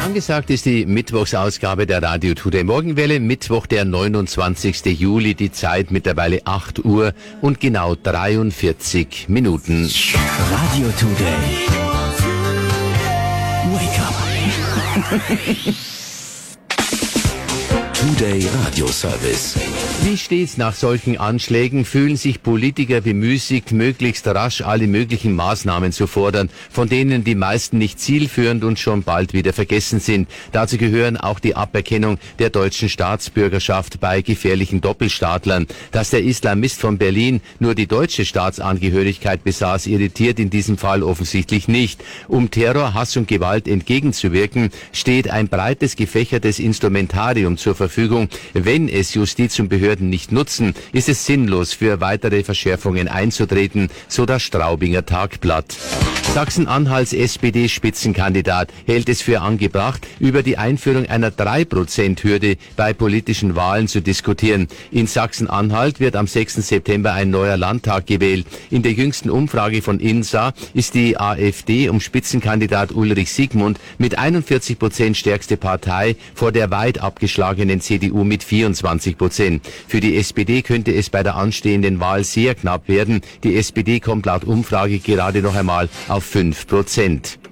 Angesagt ist die Mittwochsausgabe der Radio Today Morgenwelle. Mittwoch, der 29. Juli, die Zeit mittlerweile 8 Uhr und genau 43 Minuten. Radio Today. Wake up. Today Radio Service. Wie stets nach solchen Anschlägen fühlen sich Politiker bemüßigt, möglichst rasch alle möglichen Maßnahmen zu fordern, von denen die meisten nicht zielführend und schon bald wieder vergessen sind. Dazu gehören auch die Aberkennung der deutschen Staatsbürgerschaft bei gefährlichen Doppelstaatlern. Dass der Islamist von Berlin nur die deutsche Staatsangehörigkeit besaß, irritiert in diesem Fall offensichtlich nicht. Um Terror, Hass und Gewalt entgegenzuwirken, steht ein breites gefächertes Instrumentarium zur Verfügung. Wenn es Justiz und Behörden nicht nutzen, ist es sinnlos, für weitere Verschärfungen einzutreten, so das Straubinger Tagblatt. Sachsen-Anhalts SPD-Spitzenkandidat hält es für angebracht, über die Einführung einer 3%-Hürde bei politischen Wahlen zu diskutieren. In Sachsen-Anhalt wird am 6. September ein neuer Landtag gewählt. In der jüngsten Umfrage von INSA ist die AfD um Spitzenkandidat Ulrich Siegmund mit 41% stärkste Partei vor der weit abgeschlagenen CDU mit 24%. Für die SPD könnte es bei der anstehenden Wahl sehr knapp werden. Die SPD kommt laut Umfrage gerade noch einmal auf 5%.